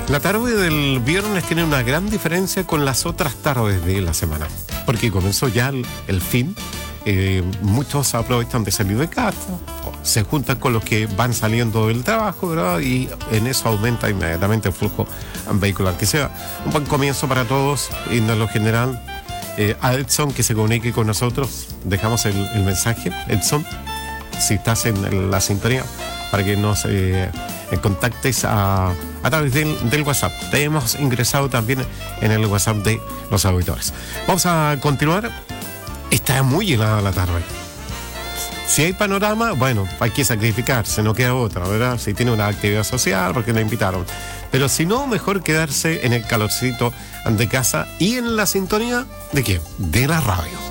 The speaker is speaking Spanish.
La tarde del viernes tiene una gran diferencia con las otras tardes de la semana, porque comenzó ya el fin. Muchos aprovechan de salir de casa, se juntan con los que van saliendo del trabajo, ¿verdad? Y en eso aumenta inmediatamente el flujo vehicular. Que sea un buen comienzo para todos y en lo general, a Edson que se comunique con nosotros, dejamos el mensaje. Edson, si estás en la sintonía, para que nos contactes a través del WhatsApp. Te hemos ingresado también en el WhatsApp de los auditores. Vamos a continuar. Está muy helada la tarde. Si hay panorama, bueno, hay que sacrificarse, no queda otra, ¿verdad? Si tiene una actividad social, porque la invitaron. Pero si no, mejor quedarse en el calorcito de casa y en la sintonía, ¿de qué? De la radio.